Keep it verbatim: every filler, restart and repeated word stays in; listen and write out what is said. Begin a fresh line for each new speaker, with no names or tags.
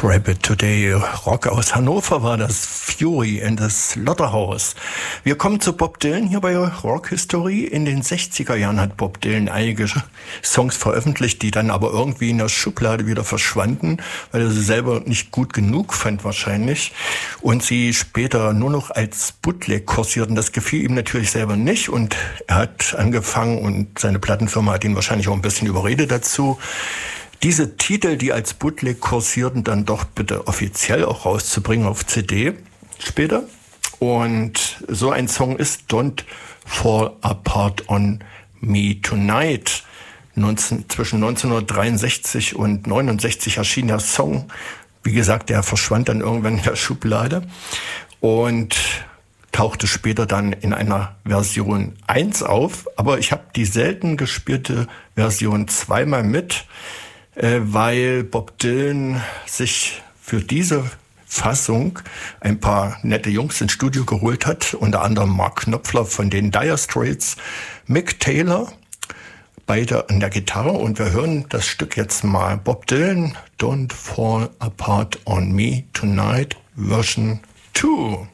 Scrap It Today. Rock aus Hannover war das, Fury and the Slaughterhouse. Wir kommen zu Bob Dylan hier bei Rock History. In den sechziger Jahren hat Bob Dylan einige Songs veröffentlicht, die dann aber irgendwie in der Schublade wieder verschwanden, weil er sie selber nicht gut genug fand wahrscheinlich. Und sie später nur noch als Bootleg kursierten. Das gefiel ihm natürlich selber nicht und er hat angefangen und seine Plattenfirma hat ihn wahrscheinlich auch ein bisschen überredet dazu, diese Titel, die als Bootleg kursierten, dann doch bitte offiziell auch rauszubringen auf C D später. Und so ein Song ist Don't Fall Apart on Me Tonight. neunzehn, zwischen neunzehnhundertdreiundsechzig und neunundsechzig erschien der Song. Wie gesagt, der verschwand dann irgendwann in der Schublade und tauchte später dann in einer Version eins auf. Aber ich habe die selten gespielte Version zweimal mit, weil Bob Dylan sich für diese Fassung ein paar nette Jungs ins Studio geholt hat, unter anderem Mark Knopfler von den Dire Straits, Mick Taylor, beide an der Gitarre, und wir hören das Stück jetzt mal. Bob Dylan, Don't Fall Apart on Me Tonight, Version zwei.